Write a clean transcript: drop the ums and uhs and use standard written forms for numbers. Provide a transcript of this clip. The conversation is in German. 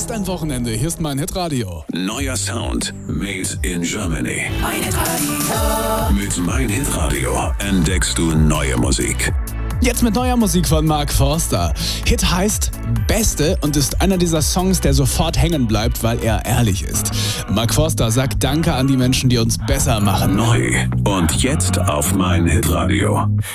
ist ein Wochenende. Hier ist mein Hitradio. Neuer Sound made in Germany. Mein Hitradio. Mit Mein Hitradio entdeckst du neue Musik. Jetzt mit neuer Musik von Mark Forster. Hit heißt Beste und ist einer dieser Songs, der sofort hängen bleibt, weil er ehrlich ist. Mark Forster sagt Danke an die Menschen, die uns besser machen. Neu und jetzt auf Mein Hitradio.